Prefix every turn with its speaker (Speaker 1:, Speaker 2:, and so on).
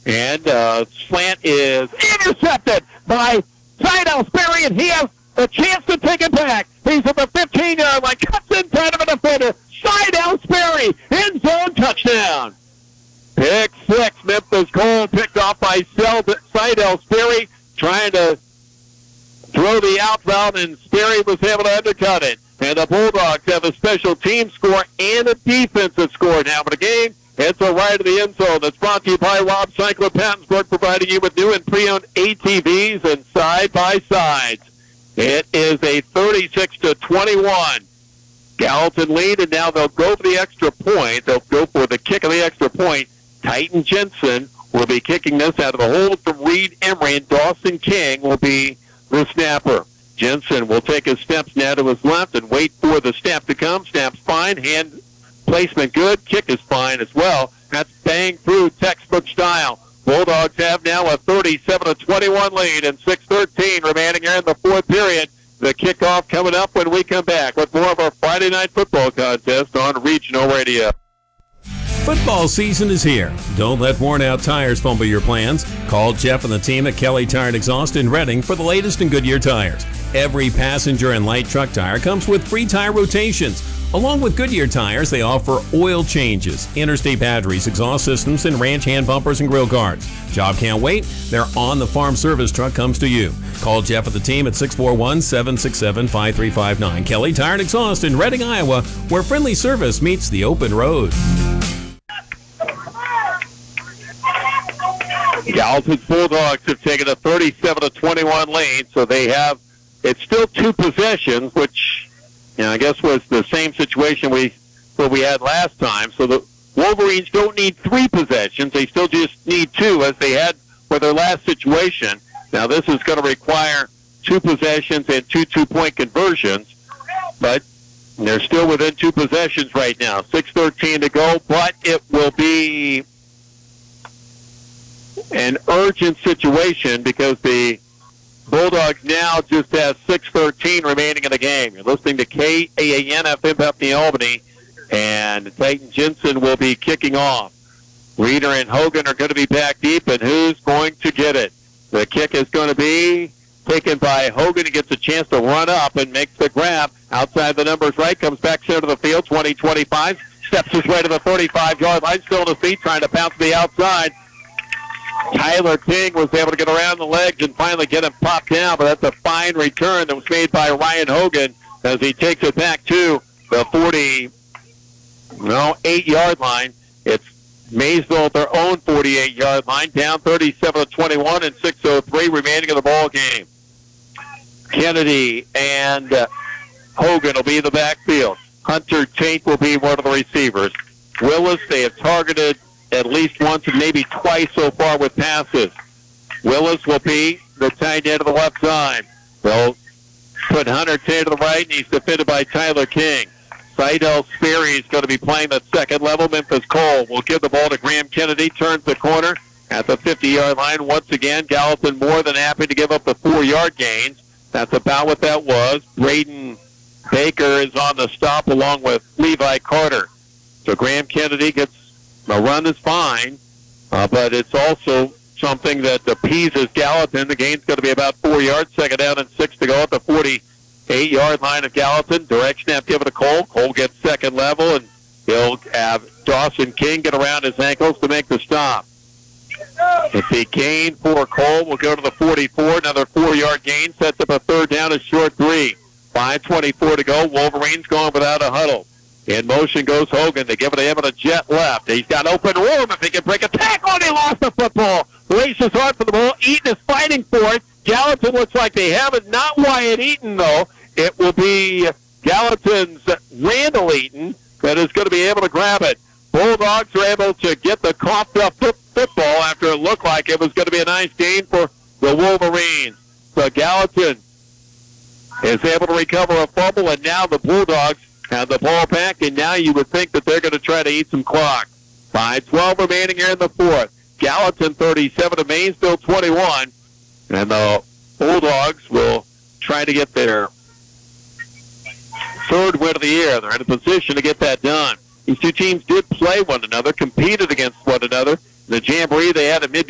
Speaker 1: And slant is intercepted by Seidel Sperry, and he has a chance to take it back. He's at the 15-yard line, cuts inside of a defender. Seidel Sperry, end zone touchdown. Pick six, Memphis Cole picked off by Seidel Sperry, trying to throw the outbound, and Sperry was able to undercut it. And the Bulldogs have a special team score and a defensive score now for the game. It's a right of the end zone. That's brought to you by Rob Cycle of Pattonsburg, providing you with new and pre-owned ATVs and side-by-sides. It is a 36-21 Gallatin lead, and now they'll go for the extra point. They'll go for the kick of the extra point. Titan Jensen will be kicking this out of the hold from Reed Emery, and Dawson King will be the snapper. Jensen will take his steps now to his left and wait for the snap to come. Snap's fine, hand placement good, kick is fine as well. That's bang through textbook style. Bulldogs have now a 37-21 lead and 6:13 remaining here in the fourth period. The kickoff coming up when we come back with more of our Friday Night Football contest on Regional Radio.
Speaker 2: Football season is here. Don't let worn-out tires fumble your plans. Call Jeff and the team at Kelly Tire and Exhaust in Reading for the latest in Goodyear tires. Every passenger and light truck tire comes with free tire rotations. Along with Goodyear tires, they offer oil changes, interstate batteries, exhaust systems, and ranch hand bumpers and grill guards. Job can't wait? Their on-the-farm service truck comes to you. Call Jeff and the team at 641-767-5359. Kelly Tire and Exhaust in Reading, Iowa, where friendly service meets the open road.
Speaker 1: Gallatin's Bulldogs have taken a 37-21 lead, so they have, it's still two possessions, which, I guess was the same situation we had last time. So the Wolverines don't need three possessions. They still just need two, as they had for their last situation. Now this is going to require two possessions and two two-point conversions, but they're still within two possessions right now. 6:13 to go, but it will be an urgent situation because the Bulldogs now just have 6:13 remaining in the game. You're listening to KAAN FM Bethany Albany, and Titan Jensen will be kicking off. Reeder and Hogan are going to be back deep, and who's going to get it? The kick is going to be taken by Hogan. He gets a chance to run up and makes the grab. Outside the numbers right, comes back center of the field, 20-25, steps his way to the 35-yard line, still on his feet, trying to bounce to the outside. Tyler King was able to get around the legs and finally get him popped down, but that's a fine return that was made by Ryan Hogan as he takes it back to the 8-yard line. It's Maysville at their own 48-yard line, down 37-21 and 6:03 remaining in the ball game. Kennedy and Hogan will be in the backfield. Hunter Tate will be one of the receivers. Willis, they have targeted at least once and maybe twice so far with passes. Willis will be the tight end of the left side. They'll put Hunter Tate to the right, and he's defended by Tyler King. Seidel Sperry is going to be playing the second level. Memphis Cole will give the ball to Graham Kennedy, turns the corner at the 50-yard line. Once again, Gallatin more than happy to give up the 4-yard gains. That's about what that was. Braden Baker is on the stop along with Levi Carter. So Graham Kennedy gets the run is fine, but it's also something that appeases Gallatin. The gain's going to be about 4 yards. Second down and 6 to go at the 48-yard line of Gallatin. Direct snap given to Cole. Cole gets second level, and he'll have Dawson King get around his ankles to make the stop. It's a gain for Cole. We'll go to the 44. Another 4-yard gain. Sets up a third down, a short 3. 5:24 to go. Wolverines going without a huddle. In motion goes Hogan. They give it to him on a jet left. He's got open room if he can break a tackle, and he lost the football. Races hard for the ball. Eaton is fighting for it. Gallatin looks like they have it. Not Wyatt Eaton, though. It will be Gallatin's Randall Eaton that is going to be able to grab it. Bulldogs are able to get the coughed up football after it looked like it was going to be a nice gain for the Wolverines. So Gallatin is able to recover a fumble, and now the Bulldogs have the ball back, and now you would think that they're going to try to eat some clock. 5:12 remaining here in the fourth. Gallatin 37 to Maysville 21, and the Bulldogs will try to get their third win of the year. They're in a position to get that done. These two teams did play one another, competed against one another. The jamboree they had at mid